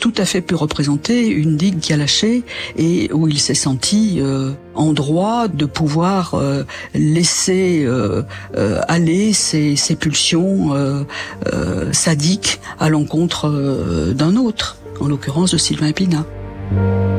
tout à fait pu représenter une digue qui a lâché et où il s'est senti en droit de pouvoir laisser aller ses pulsions sadiques à l'encontre d'un autre, en l'occurrence de Sylvain Épinat.